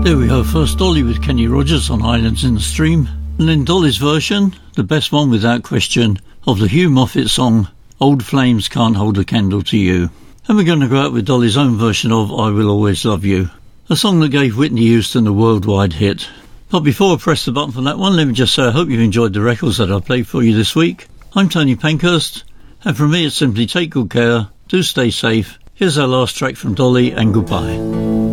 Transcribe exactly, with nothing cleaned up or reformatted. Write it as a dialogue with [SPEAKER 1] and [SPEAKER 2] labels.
[SPEAKER 1] There we go, first Dolly with Kenny Rogers on Islands in the Stream, and then Dolly's version, the best one without question, of the Hugh Moffat song Old Flames Can't Hold a Candle to You. And we're going to go out with Dolly's own version of I Will Always Love You, a song that gave Whitney Houston a worldwide hit. But before I press the button for that one, let me just say I hope you've enjoyed the records that I played for you this week. I'm Tony Pankhurst, and from me it's simply take good care, do stay safe. Here's our last track from Dolly, and goodbye.